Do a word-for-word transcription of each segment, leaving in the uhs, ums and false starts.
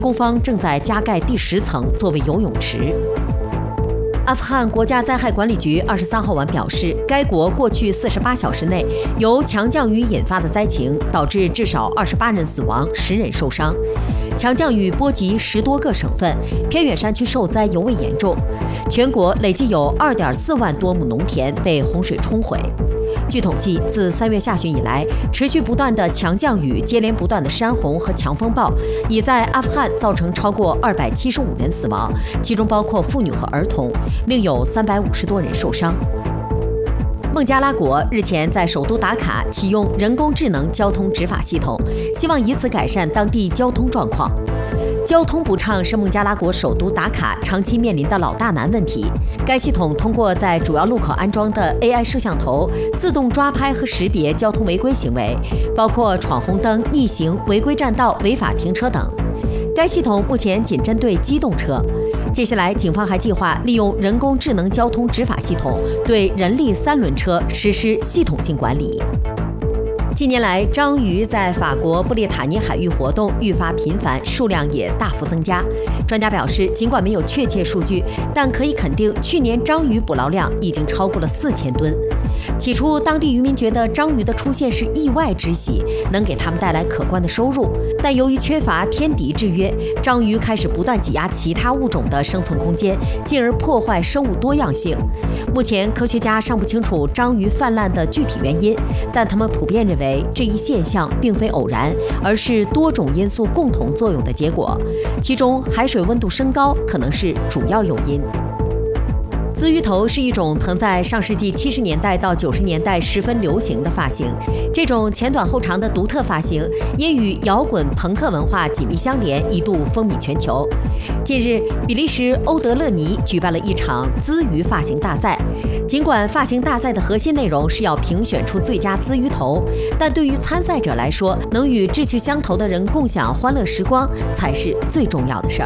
工方正在加盖第十层作为游泳池。阿富汗国家灾害管理局二十三号晚表示，该国过去四十八小时内由强降雨引发的灾情导致至少二十八人死亡，十人受伤。强降雨波及十多个省份，偏远山区受灾尤为严重。全国累计有二点四万多亩农田被洪水冲毁。据统计，自三月下旬以来，持续不断的强降雨、接连不断的山洪和强风暴，已在阿富汗造成超过二百七十五人死亡，其中包括妇女和儿童，另有三百五十多人受伤。孟加拉国日前在首都达卡启用人工智能交通执法系统，希望以此改善当地交通状况。交通不畅是孟加拉国首都达卡长期面临的老大难问题。该系统通过在主要路口安装的 A I 摄像头，自动抓拍和识别交通违规行为，包括闯红灯、逆行、违规占道、违法停车等。该系统目前仅针对机动车。接下来，警方还计划利用人工智能交通执法系统，对人力三轮车实施系统性管理。近年来，章鱼在法国布列塔尼海域活动愈发频繁，数量也大幅增加。专家表示，尽管没有确切数据，但可以肯定，去年章鱼捕捞量已经超过了四千吨。起初，当地渔民觉得章鱼的出现是意外之喜，能给他们带来可观的收入。但由于缺乏天敌制约，章鱼开始不断挤压其他物种的生存空间，进而破坏生物多样性。目前，科学家尚不清楚章鱼泛滥的具体原因，但他们普遍认为这一现象并非偶然，而是多种因素共同作用的结果。其中，海水温度升高可能是主要诱因。鲻鱼头是一种曾在上世纪七十年代到九十年代十分流行的发型。这种前短后长的独特发型，因与摇滚朋克文化紧密相连，一度风靡全球。近日，比利时欧德勒尼举办了一场鲻鱼发型大赛。尽管发型大赛的核心内容是要评选出最佳鲻鱼头，但对于参赛者来说，能与志趣相投的人共享欢乐时光才是最重要的事儿。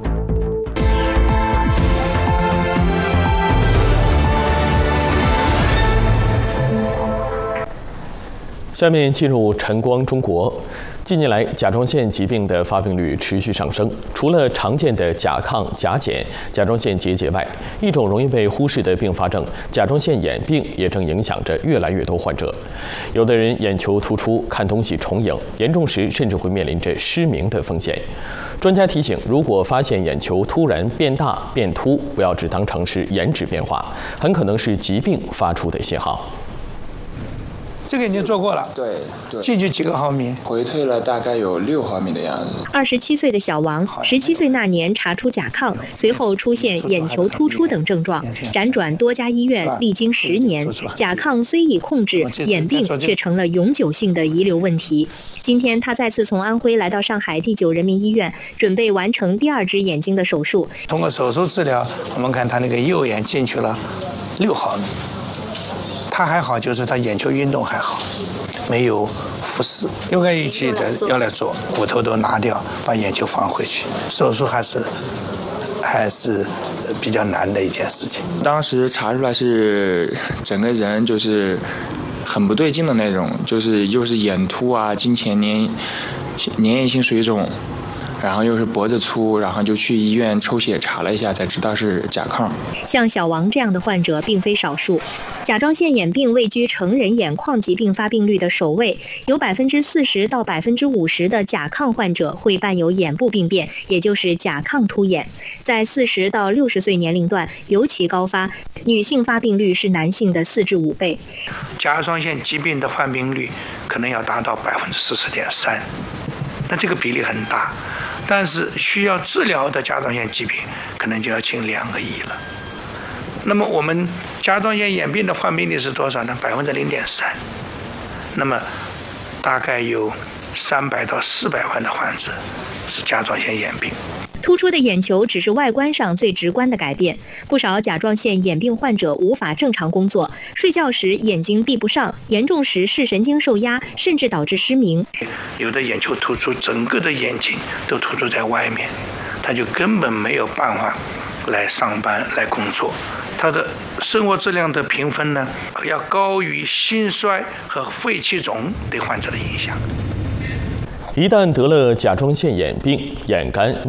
下面进入晨光中国。近年来，甲状腺疾病的发病率持续上升。除了常见的甲亢、甲减、甲状腺结节外，一种容易被忽视的并发症——甲状腺眼病，也正影响着越来越多患者。有的人眼球突出，看东西重影，严重时甚至会面临着失明的风险。专家提醒，如果发现眼球突然变大、变凸，不要只当成是颜值变化，很可能是疾病发出的信号。 这个已经做过了， 对对， 进去几个毫米， 回退了大概有六毫米的样子。 二十七岁的小王，十七岁那年查出甲亢，随后出现眼球突出等症状，辗转多家医院，历经十年，甲亢虽已控制，眼病却成了永久性的遗留问题。今天他再次从安徽来到上海第九人民医院，准备完成第二只眼睛的手术。 通过手术治疗，我们看他那个右眼进去了六毫米。他还好，就是他眼球运动还好，没有复视。又该仪器的要来做，骨头都拿掉，把眼球放回去。手术还是还是比较难的一件事情。 当时查出来是整个人就是很不对劲的那种，就是又是眼凸啊，经前粘粘液性水肿。然后又是脖子粗，然后就去医院抽血查了一下，才知道是甲亢。 像小王这样的患者并非少数，甲状腺眼病位居成人眼眶疾病发病率的首位，有百分之四十到百分之五十的甲亢患者会伴有眼部病变，也就是甲亢突眼。在四十到六十岁年龄段尤其高发，女性发病率是男性的四至五倍。 甲状腺疾病的患病率可能要达到百分之四十点三，那这个比例很大。但是需要治疗的甲状腺疾病可能就要近两个亿了。那么我们甲状腺眼病的患病率是多少呢？百分之零点三。那么大概有三百到四百万的患者是甲状腺眼病。 突出的眼球只是外观上最直观的改变，不少甲状腺眼病患者无法正常工作，睡觉时眼睛闭不上，严重时视神经受压，甚至导致失明。 有的眼球突出，整个的眼睛都突出在外面，他就根本没有办法来上班来工作，他的生活质量的评分呢，要高于心衰和肺气肿对患者的影响。 一旦得了甲状腺眼病、眼干、